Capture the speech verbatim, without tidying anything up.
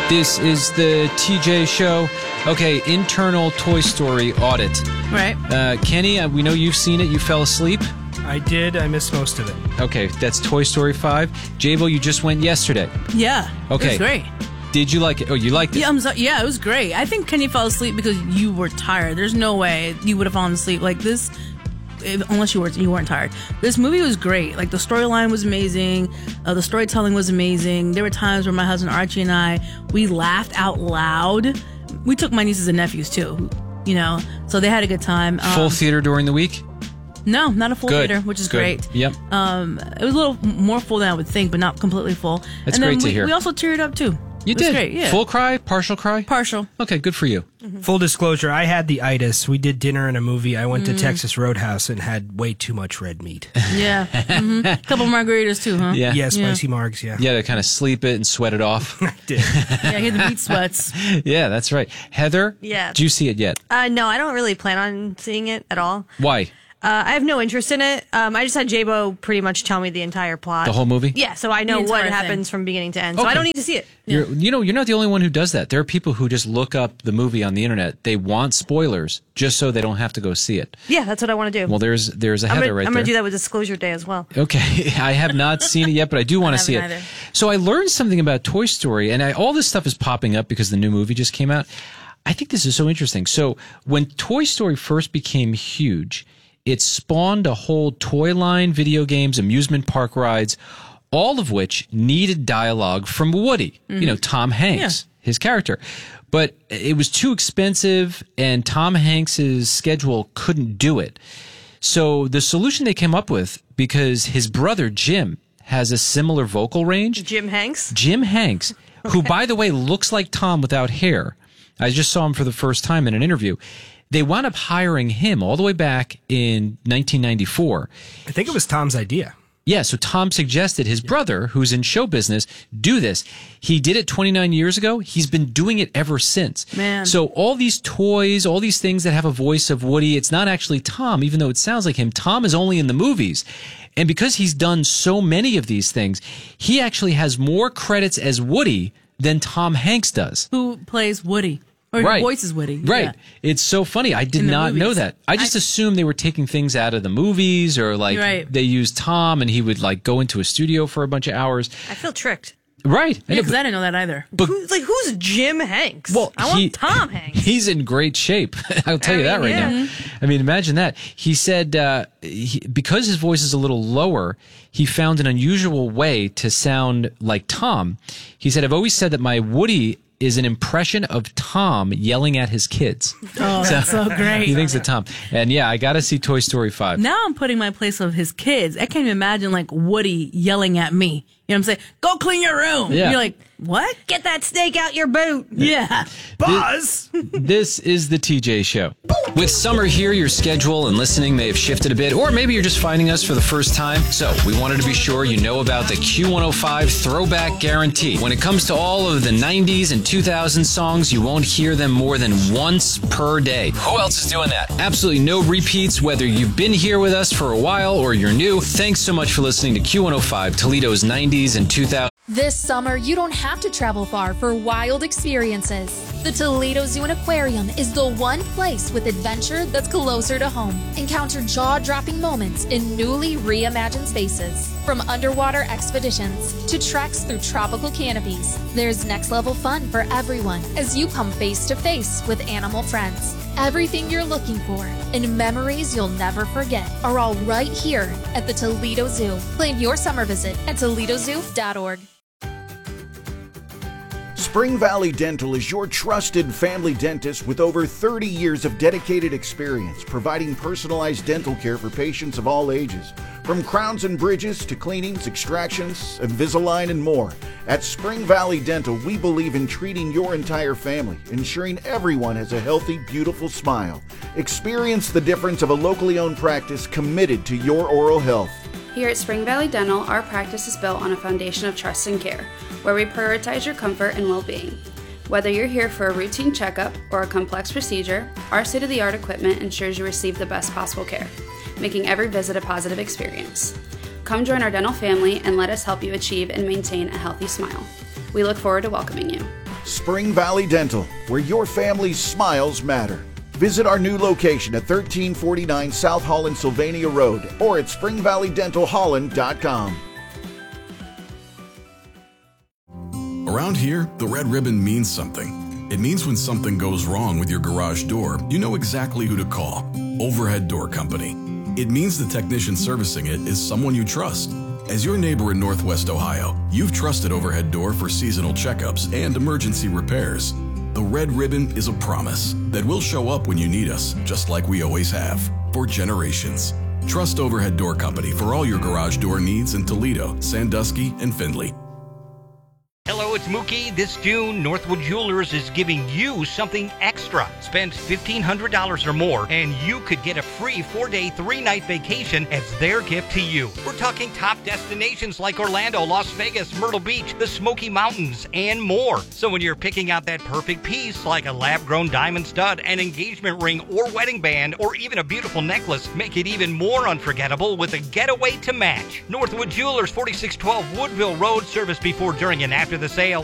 This is the T J Show. Okay, internal Toy Story audit. Right. Uh, Kenny, uh, we know you've seen it. You fell asleep. I did. I missed most of it. Okay, that's Toy Story five. Jabo, you just went yesterday. Yeah. Okay. It was great. Did you like it? Oh, you liked it? Yeah, I'm so, yeah, it was great. I think Kenny fell asleep because you were tired. There's no way you would have fallen asleep like this if, unless you, were, you weren't tired. This movie was great. Like, the storyline was amazing. Uh, the storytelling was amazing. There were times where my husband Archie and I, we laughed out loud. We took my nieces and nephews, too, you know, so they had a good time. Um, Full theater during the week? No, not a full Good. theater, which is Good. great. Yep. Um, it was a little more full than I would think, but not completely full. That's and then great to we, hear. We also teared up, too. You it was did? Great, yeah. Full cry? Partial cry? Partial. Okay, good for you. Mm-hmm. Full disclosure, I had the itis. We did dinner and a movie. I went Mm. to Texas Roadhouse and had way too much red meat. Yeah. Mm-hmm. A couple margaritas, too, huh? Yeah. Yeah, spicy margs, yeah. Yeah, to kind of sleep it and sweat it off. I did. Yeah, I hear the meat sweats. Yeah, that's right. Heather? Yeah. Did you see it yet? Uh, no, I don't really plan on seeing it at all. Why? Uh, I have no interest in it. Um, I just had Jabo pretty much tell me the entire plot. The whole movie? Yeah, so I know The what entire happens thing. from beginning to end. So Okay. I don't need to see it. You're, you know, you're not the only one who does that. There are people who just look up the movie on the internet. They want spoilers just so they don't have to go see it. Yeah, that's what I want to do. Well, there's there's a I'm Heather gonna, right I'm there. gonna do that with Disclosure Day as well. Okay, I have not seen it yet, but I do want to I see it. haven't either. So I learned something about Toy Story, and I, all this stuff is popping up because the new movie just came out. I think this is so interesting. So when Toy Story first became huge, it spawned a whole toy line, video games, amusement park rides, all of which needed dialogue from Woody, you know, Tom Hanks, his character. But it was too expensive, and Tom Hanks's schedule couldn't do it. So the solution they came up with, because his brother Jim has a similar vocal range, Jim Hanks? Jim Hanks, who, by the way, looks like Tom without hair. I just saw him for the first time in an interview. They wound up hiring him all the way back in nineteen ninety-four. I think it was Tom's idea. Yeah, so Tom suggested his brother, who's in show business, do this. He did it twenty-nine years ago. He's been doing it ever since. Man. So all these toys, all these things that have a voice of Woody, it's not actually Tom, even though it sounds like him. Tom is only in the movies. And because he's done so many of these things, he actually has more credits as Woody than Tom Hanks does. Who plays Woody? Or Right. who voices Woody? Right. Yeah. It's so funny. I did In the not know movies. that. I just I- assumed they were taking things out of the movies, or like Right. they used Tom and he would like go into a studio for a bunch of hours. I feel tricked. Right. Yeah, because I didn't know that either. But- Who's, like, who's Jim Hanks? Well, I want he- Tom Hanks. He's in great shape. I'll tell I you that mean, right yeah. now. I mean, imagine that. He said uh, he, because his voice is a little lower, he found an unusual way to sound like Tom. He said, I've always said that my Woody is an impression of Tom yelling at his kids. Oh, that's so great. He thinks of Tom. And yeah, I got to see Toy Story five. Now I'm putting my place of his kids. I can't even imagine like Woody yelling at me. You know what I'm saying? Go clean your room. Yeah. And you're like, what? Get that steak out your boot. Yeah. Buzz! This is the T J Show. With summer here, your schedule and listening may have shifted a bit, or maybe you're just finding us for the first time. So we wanted to be sure you know about the Q one oh five Throwback Guarantee. When it comes to all of the nineties and two thousand songs, you won't hear them more than once per day. Who else is doing that? Absolutely no repeats, whether you've been here with us for a while or you're new. Thanks so much for listening to Q one oh five, Toledo's nineties and two thousands. This summer, you don't have to travel far for wild experiences. The Toledo Zoo and Aquarium is the one place with adventure that's closer to home. Encounter jaw-dropping moments in newly reimagined spaces. From underwater expeditions to treks through tropical canopies, there's next-level fun for everyone as you come face-to-face with animal friends. Everything you're looking for and memories you'll never forget are all right here at the Toledo Zoo. Plan your summer visit at Toledo Zoo dot org. Spring Valley Dental is your trusted family dentist with over thirty years of dedicated experience providing personalized dental care for patients of all ages. From crowns and bridges to cleanings, extractions, Invisalign, and more. At Spring Valley Dental, we believe in treating your entire family, ensuring everyone has a healthy, beautiful smile. Experience the difference of a locally owned practice committed to your oral health. Here at Spring Valley Dental, our practice is built on a foundation of trust and care, where we prioritize your comfort and well-being. Whether you're here for a routine checkup or a complex procedure, our state-of-the-art equipment ensures you receive the best possible care, making every visit a positive experience. Come join our dental family and let us help you achieve and maintain a healthy smile. We look forward to welcoming you. Spring Valley Dental, where your family's smiles matter. Visit our new location at thirteen forty-nine South Holland Sylvania Road or at spring valley dental holland dot com. Around here, the red ribbon means something. It means when something goes wrong with your garage door, you know exactly who to call. Overhead Door Company. It means the technician servicing it is someone you trust. As your neighbor in Northwest Ohio, you've trusted Overhead Door for seasonal checkups and emergency repairs. The red ribbon is a promise that we'll show up when you need us, just like we always have, for generations. Trust Overhead Door Company for all your garage door needs in Toledo, Sandusky, and Findlay. Hello, it's Mookie. This June, Northwood Jewelers is giving you something extra. Spend fifteen hundred dollars or more, and you could get a free four-day, three-night vacation as their gift to you. We're talking top destinations like Orlando, Las Vegas, Myrtle Beach, the Smoky Mountains, and more. So when you're picking out that perfect piece, like a lab-grown diamond stud, an engagement ring, or wedding band, or even a beautiful necklace, make it even more unforgettable with a getaway to match. Northwood Jewelers, forty-six twelve Woodville Road, service before, during, and after the sale.